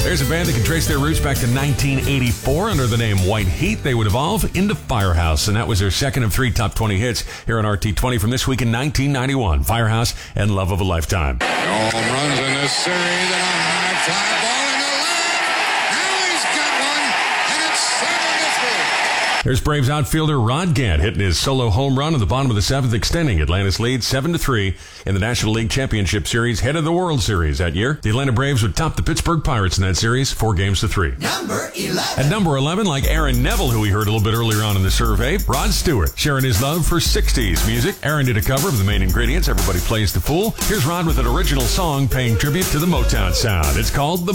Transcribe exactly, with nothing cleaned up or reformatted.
There's a band that can trace their roots back to nineteen eighty-four under the name White Heat. They would evolve into Firehouse, and that was their second of three top twenty hits here on R T twenty from this week in nineteen ninety-one. Firehouse and Love of a Lifetime. No home runs in this series, and a high fly ball into left. Now he's got one, and it's seven to three. There's Braves outfielder Rod Gant hitting his solo home run in the bottom of the seventh, extending Atlanta's lead seven to three in the National League Championship Series, head of the World Series that year. The Atlanta Braves would top the Pittsburgh Pirates in that series, four games to three. Number eleven. At number eleven, like Aaron Neville, who we heard a little bit earlier on in the survey, Rod Stewart, sharing his love for sixties music. Aaron did a cover of The Main Ingredients, Everybody Plays the Fool. Here's Rod with an original song paying tribute to the Motown sound. It's called The